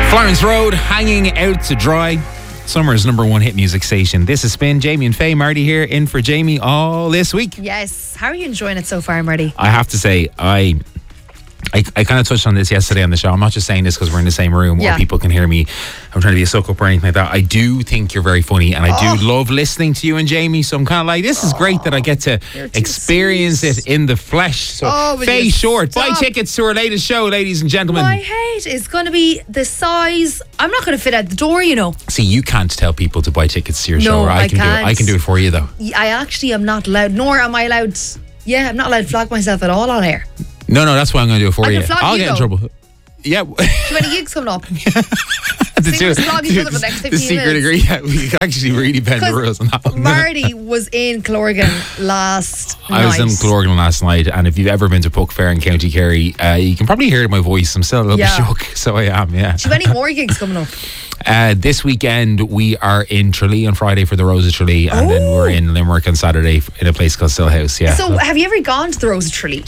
Florence Road, hanging out to dry. Summer's number one hit music station. This is Spin. Jamie and Faye. Marty here, in for Jamie all this week. Yes. How are you enjoying it so far, Marty? I have to say, I kind of touched on this yesterday on the show. I'm not just saying this because we're in the same room or people can hear me. I'm trying to be a suck up or anything like that. I do think you're very funny and I do love listening to you and Jamie. So I'm kind of like, this is great that I get to experience it in the flesh. So Faye Short, buy tickets to her latest show, ladies and gentlemen. My head is going to be the size. I'm not going to fit out the door, you know. See, you can't tell people to buy tickets to your show. No, I can can't. do it. I can do it for you though. I actually am not allowed, nor am I allowed. Yeah, I'm not allowed to flog myself at all on air. No, that's why I'm going to do it for you. I'll get in trouble. Yeah. Too many gigs coming up. The secret degree. Yeah, we can actually really bend the rules on that one. Marty was in Clorgan last night. I was in Clorgan last night, and if you've ever been to Puck Fair in County Kerry, you can probably hear my voice. I'm still a little bit shook, so I am, yeah. Do you have any more gigs coming up? This weekend we are in Tralee on Friday for the Rose of Tralee, and then we're in Limerick on Saturday in a place called Still House. Yeah. So have you ever gone to the Rose of Tralee?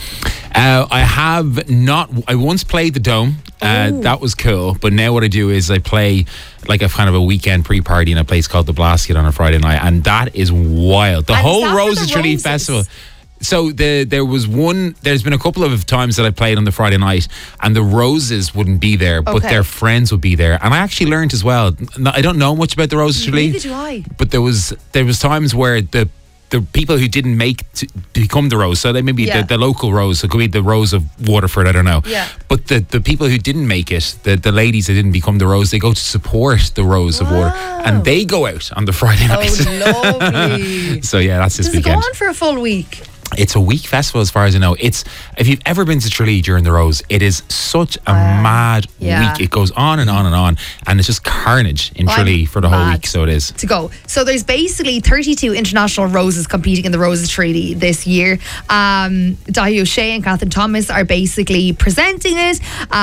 I have not. I once played the Dome. That was cool. But now what I do is I play like a kind of a weekend pre-party in a place called the Blasket on a Friday night, and that is wild. The whole Rose of Tralee festival. So there's been a couple of times that I played on the Friday night and the Roses wouldn't be there, but their friends would be there. And I actually learned as well, I don't know much about the Roses of Tralee. Neither do I. But there was times where the people who didn't make to become the Rose, so they maybe the local Rose, so it could be the Rose of Waterford, I don't know. Yeah. But the people who didn't make it, the ladies that didn't become the Rose, they go to support the Rose of Water, and they go out on the Friday night. Oh, lovely. So yeah, that's this weekend. Does it go on for a full week? It's a week festival as far as I know. If you've ever been to Tralee during the Rose, it is such a mad week. It goes on and on and on, and it's just carnage in Tralee for the whole week, so it is. To go. So there's basically 32 international Roses competing in the Roses of Tralee this year. Dahi O'Shea and Catherine Thomas are basically presenting it.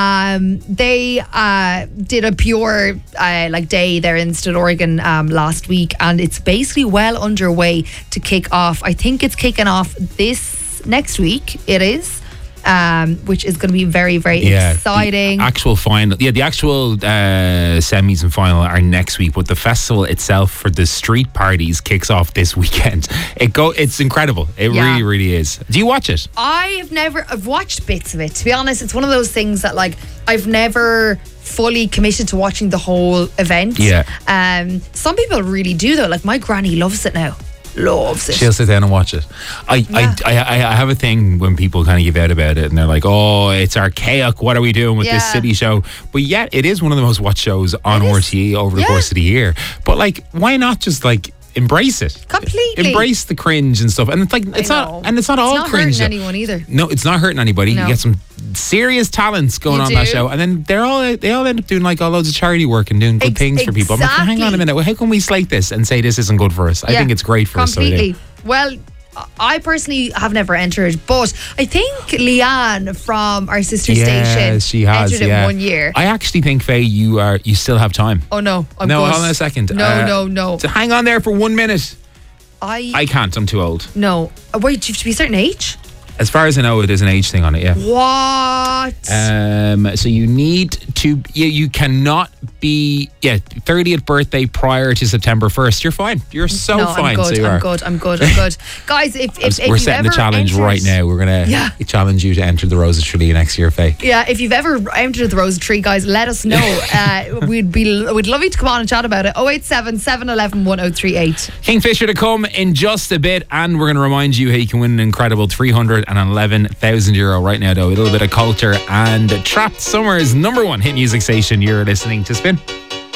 They did a pure day there in Stillorgan last week, and it's basically well underway to kick off. I think it's kicking off this next week. It is. Which is going to be very, very exciting. The actual final, the actual semis and final are next week, but the festival itself for the street parties kicks off this weekend. It's incredible. It really, really is. Do you watch it? I've watched bits of it. To be honest, it's one of those things that I've never fully committed to watching the whole event. Yeah. Some people really do though. Like my granny loves it now. Loves it. She'll sit down and watch it. I have a thing when people kind of give out about it and they're like, oh, it's archaic, what are we doing with this silly show? But yet it is one of the most watched shows on RTE over the course of the year. But why not just embrace it completely, embrace the cringe and stuff, and it's not all cringe. It's not hurting anyone either. No, it's not hurting anybody. You get some serious talents going on that show, and then they all end up doing all loads of charity work and doing good things for people. I'm like, hang on a minute, how can we slate this and say this isn't good for us? I think it's great for us. Completely. Well, I personally have never entered, but I think Leanne from our sister station she has, entered it 1 year. I actually think, Faye, you still have time. Oh no, I'm no, good. Hold on a second. No. So hang on there for 1 minute. I can't. I'm too old. No. Wait, do you have to be a certain age? As far as I know, there's an age thing on it, yeah. What? So you need to, you cannot be, 30th birthday prior to September 1st. You're fine. You're so fine. I'm good. Guys, if we're setting the challenge right now. We're going to challenge you to enter the Rose of Tralee next year, Faye. Yeah, if you've ever entered the Rose of Tralee, guys, let us know. We'd love you to come on and chat about it. 087 711 1038. Kingfisher to come in just a bit, and we're going to remind you how you can win an incredible €311,000 right now, though. A little bit of culture and Trapped Summer's number one hit music station. You're listening to Spin.